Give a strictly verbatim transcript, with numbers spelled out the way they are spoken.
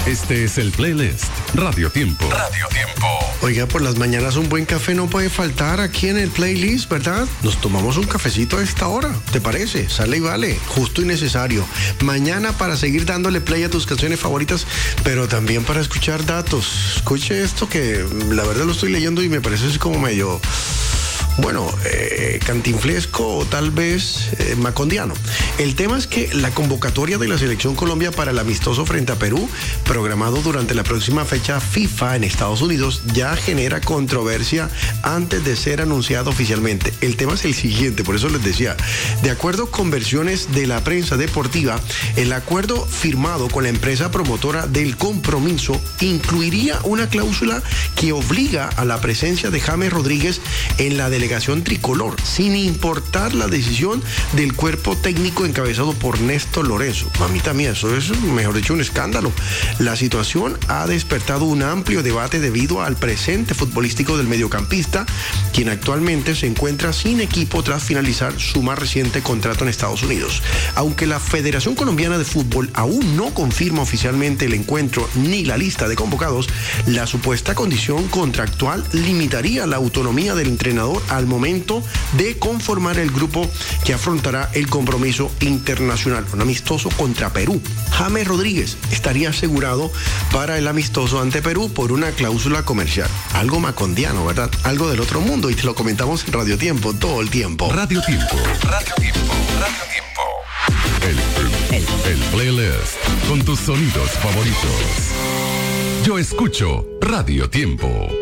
Este es el playlist Radio Tiempo. Radio Tiempo. Oiga, por las mañanas un buen café no puede faltar aquí en el playlist, ¿verdad? Nos tomamos un cafecito a esta hora, ¿te parece? Sale y vale, justo y necesario. Mañana para seguir dándole play a tus canciones favoritas, pero también para escuchar datos. Escuche esto que la verdad lo estoy leyendo y me parece así como medio... Bueno, eh, cantinflesco o tal vez eh, macondiano. El tema es que la convocatoria de la Selección Colombia para el amistoso frente a Perú, programado durante la próxima fecha FIFA en Estados Unidos, ya genera controversia antes de ser anunciado oficialmente. El tema es el siguiente, por eso les decía, de acuerdo con versiones de la prensa deportiva, el acuerdo firmado con la empresa promotora del compromiso incluiría una cláusula que obliga a la presencia de James Rodríguez en la delegación delegación tricolor, sin importar la decisión del cuerpo técnico encabezado por Néstor Lorenzo. Mamita mía, eso es, mejor dicho, un escándalo. La situación ha despertado un amplio debate debido al presente futbolístico del mediocampista, quien actualmente se encuentra sin equipo tras finalizar su más reciente contrato en Estados Unidos. Aunque la Federación Colombiana de Fútbol aún no confirma oficialmente el encuentro ni la lista de convocados, la supuesta condición contractual limitaría la autonomía del entrenador al momento de conformar el grupo que afrontará el compromiso internacional, un amistoso contra Perú. James Rodríguez estaría asegurado para el amistoso ante Perú por una cláusula comercial. Algo macondiano, ¿verdad? Algo del otro mundo, y te lo comentamos en Radio Tiempo todo el tiempo. Radio Tiempo. Radio Tiempo. Radio Tiempo. El, el, el playlist con tus sonidos favoritos. Yo escucho Radio Tiempo.